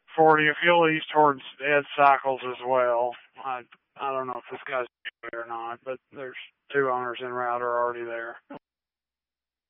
40. If you'll east towards Ed Cycles as well, I don't know if this guy's new or not, but there's two owners en route are already there.